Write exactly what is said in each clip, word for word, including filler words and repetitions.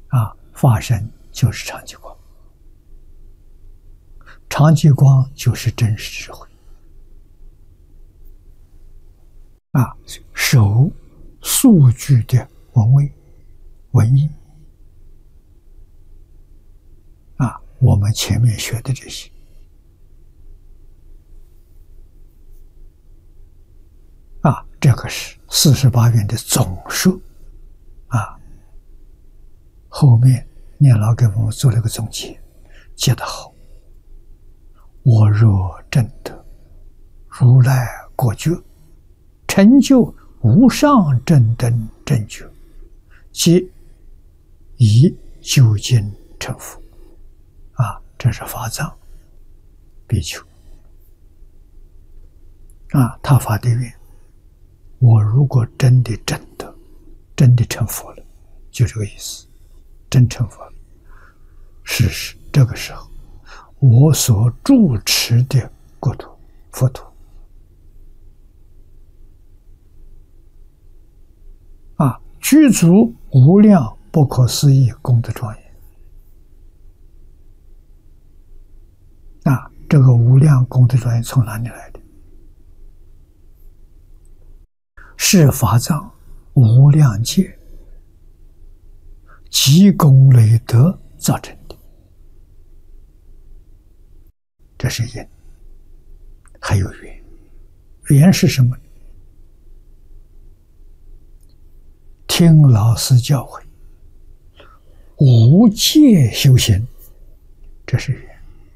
啊，法身就是常寂光，常寂光就是真实智慧。啊，守数据的文位、文义。啊，我们前面学的这些。啊，这个是四十八愿的总数。啊，后面念老给我们做了个总结，结得好。我若证得如来果觉，成就无上正等正觉，即以究竟成佛。啊，这是法藏比丘。啊，他发的愿，我如果真的证得，真的成佛了，就这个意思，真成佛了。事实这个时候，我所住持的国土佛土，啊，具足无量不可思议功德庄严。啊，这个无量功德庄严从哪里来的？是法藏无量界积功累德造成的，这是因，还有缘。缘是什么？听老师教诲，无戒修行，这是缘。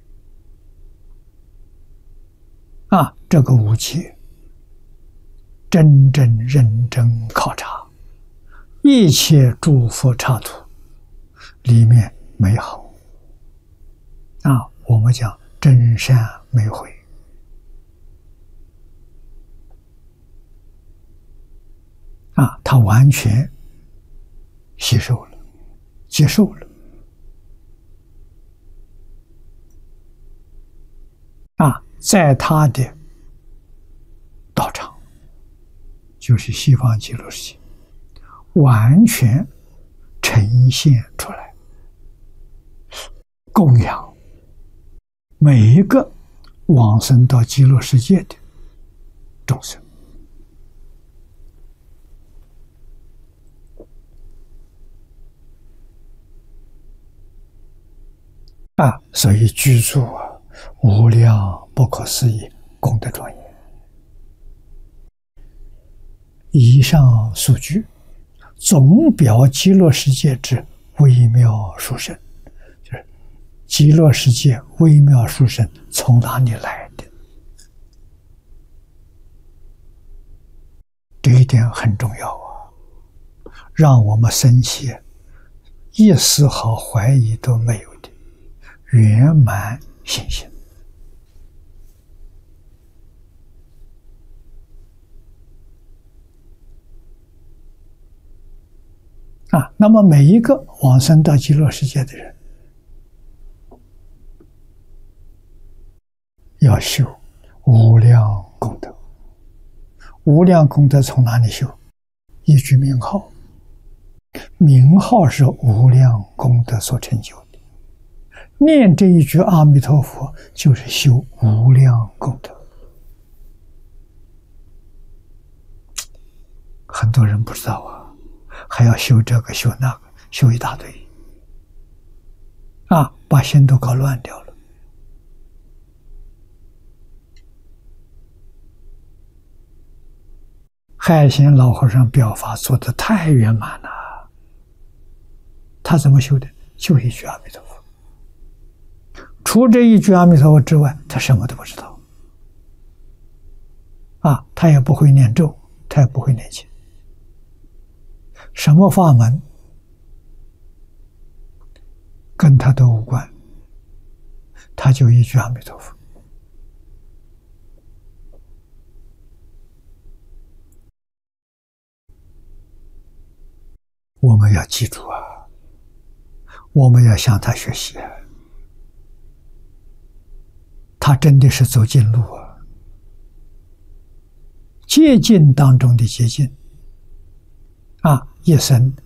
啊，这个无戒，真正认真考察一切诸佛刹土里面美好。啊，我们讲真善美慧。啊，他完全吸收了，接受了。啊，在他的道场，就是西方极乐世界，完全呈现出来，供养每一个往生到极乐世界的众生。啊，所以居住啊，无量不可思议功德庄严。以上数据总表极乐世界之微妙殊胜，就是极乐世界微妙殊胜从哪里来的？这一点很重要啊，让我们生起一丝毫怀疑都没有的圆满信心。啊，那么每一个往生到极乐世界的人，要修无量功德。无量功德从哪里修？一句名号，名号是无量功德所成就的。念这一句阿弥陀佛，就是修无量功德。很多人不知道啊，还要修这个修那个，修一大堆，啊，把心都搞乱掉了。海贤老和尚表法做得太圆满了，他怎么修的？就一句阿弥陀佛。除这一句阿弥陀佛之外，他什么都不知道。啊，他也不会念咒，他也不会念经。什么法门跟他都无关，他就一句阿弥陀佛。我们要记住啊，我们要向他学习啊，他真的是走近路啊，捷径当中的捷径啊，一生